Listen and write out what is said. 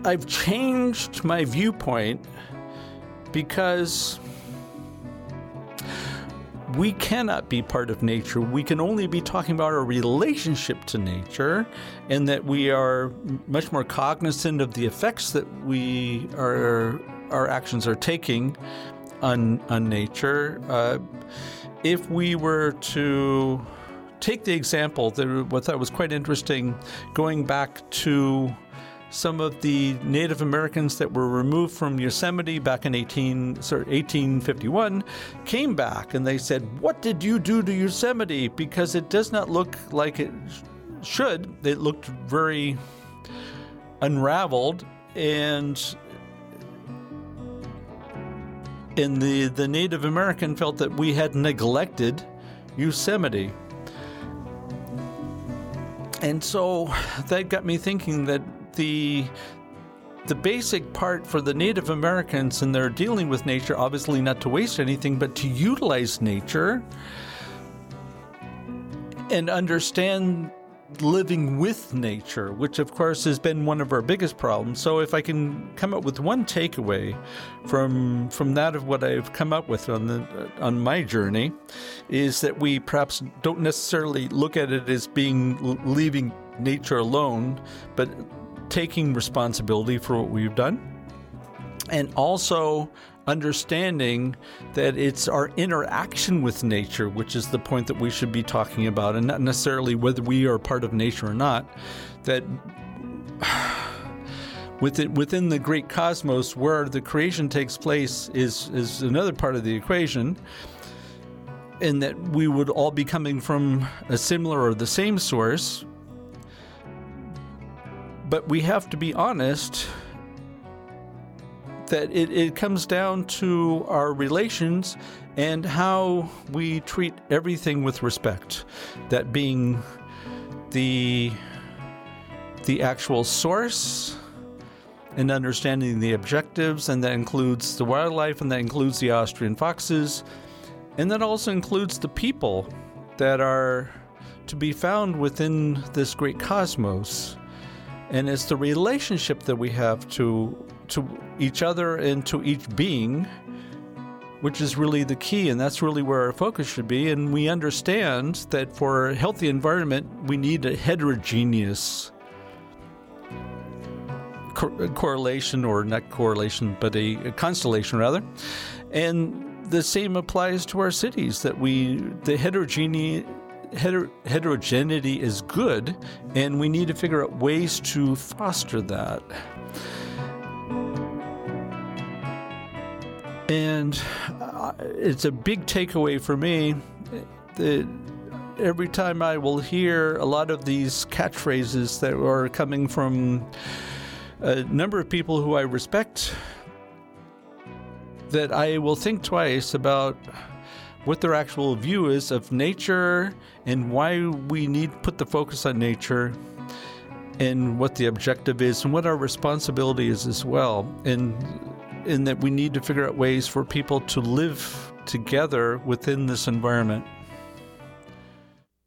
I've changed my viewpoint because we cannot be part of nature. We can only be talking about our relationship to nature, and that we are much more cognizant of the effects that our actions are taking on nature. If we were to take the example, what I thought was quite interesting, going back to some of the Native Americans that were removed from Yosemite back in 1851 came back and they said, "What did you do to Yosemite? Because it does not look like it should." It looked very unraveled, and the Native American felt that we had neglected Yosemite. And so that got me thinking that the basic part for the Native Americans in their dealing with nature, obviously not to waste anything, but to utilize nature and understand living with nature, which of course has been one of our biggest problems. So if I can come up with one takeaway from that of what I've come up with on my journey, is that we perhaps don't necessarily look at it as leaving nature alone, but taking responsibility for what we've done, and also understanding that it's our interaction with nature, which is the point that we should be talking about, and not necessarily whether we are part of nature or not. That within the great cosmos, where the creation takes place is another part of the equation, and that we would all be coming from a similar or the same source. But we have to be honest that it comes down to our relations and how we treat everything with respect. That being the actual source and understanding the objectives, and that includes the wildlife, and that includes the Austrian foxes, and that also includes the people that are to be found within this great cosmos. And it's the relationship that we have to each other and to each being, which is really the key, and that's really where our focus should be. And we understand that for a healthy environment, we need a heterogeneous correlation, or not correlation, but a constellation rather. And the same applies to our cities, that the heterogeneity is good, and we need to figure out ways to foster that. And it's a big takeaway for me that every time I will hear a lot of these catchphrases that are coming from a number of people who I respect, that I will think twice about what their actual view is of nature and why we need to put the focus on nature, and what the objective is and what our responsibility is as well. And that we need to figure out ways for people to live together within this environment.